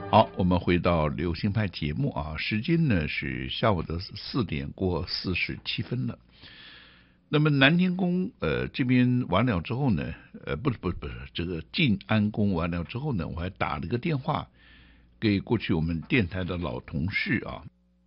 好，我们回到流行派节目啊，时间呢是下午的4点过47分了。那么南天宫这边完了之后呢，不是这个晋安宫完了之后呢，我还打了个电话给过去我们电台的老同事啊。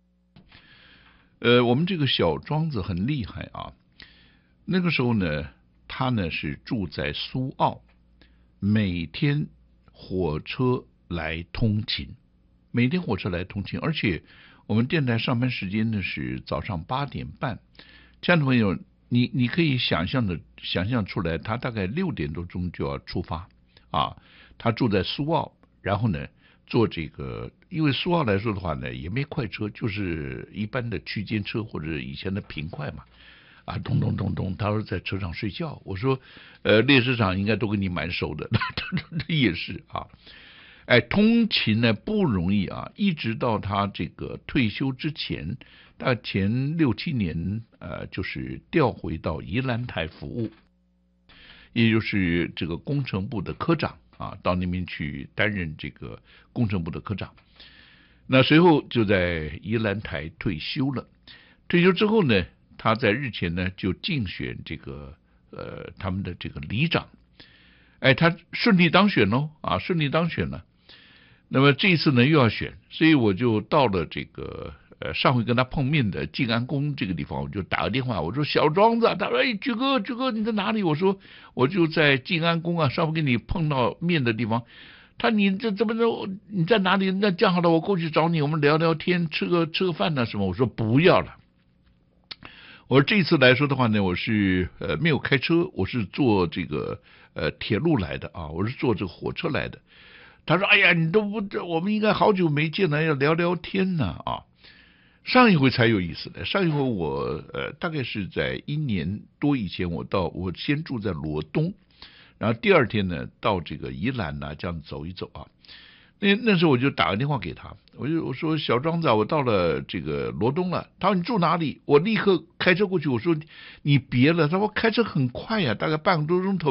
我们这个小庄子很厉害啊，那个时候呢，他呢是住在苏澳，每天火车来通勤，而且我们电台上班时间呢是早上8点半。亲爱的朋友，你可以想象出来，他大概6点多钟就要出发啊。他住在苏澳，然后呢坐这个，因为苏澳来说的话呢，也没快车，就是一般的区间车或者以前的平快嘛。啊，咚咚咚咚，他说在车上睡觉。我说，列车长应该都跟你蛮熟的，他也是啊。哎，通勤呢不容易啊，一直到他这个退休之前，大概前6、7年，就是调回到宜兰台服务，也就是这个工程部的科长啊，到那边去担任这个工程部的科长。那随后就在宜兰台退休了。退休之后呢，他在日前呢就竞选这个他们的这个里长，哎，他顺利当选喽啊，顺利当选了。那么这一次呢又要选，所以我就到了这个上回跟他碰面的晋安宫这个地方，我就打个电话，我说小庄子啊，他说哎菊哥你在哪里？我说我就在晋安宫啊，上回跟你碰到面的地方。他你这怎么着？你在哪里？那这样好了，我过去找你，我们聊聊天，吃个饭呢什么？我说不要了。我说这次来说的话呢，我是没有开车，我是坐这个铁路来的啊，我是坐这个火车来的。他说：“哎呀，你都不，我们应该好久没见了，要聊聊天呢啊！上一回才有意思的，上一回我大概是在1年多以前，我先住在罗东，然后第二天呢到这个宜兰呢这样走一走啊。那时候我就打个电话给他，我说小庄子，我到了这个罗东了。他说你住哪里？我立刻开车过去。我说你别了，他说开车很快呀，大概半个多钟头。”